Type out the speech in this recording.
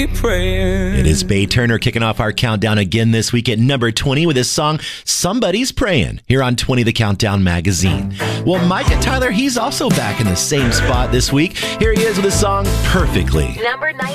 be praying. It is Bay Turner kicking off our countdown again this week at number 20 with his song Somebody's Praying here on 20 The Countdown magazine. Well, Micah Tyler, he's also back in the same spot this week. Here he is with his song Perfectly. Number 19.